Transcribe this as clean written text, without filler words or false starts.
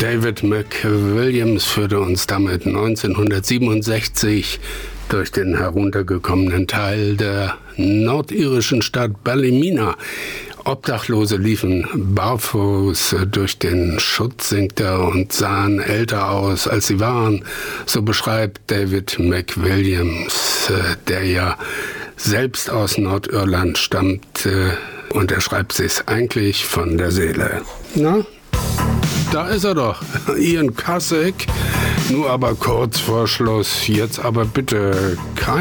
David McWilliams führte uns damit 1967 durch den heruntergekommenen Teil der nordirischen Stadt Ballymena. Obdachlose liefen barfuß durch den Schutzsinkter und sahen älter aus, als sie waren. So beschreibt David McWilliams, der ja selbst aus Nordirland stammt, und er schreibt sich's eigentlich von der Seele. Na? Da ist er doch, Ian Cussick, nur aber kurz vor Schluss. Jetzt aber bitte kein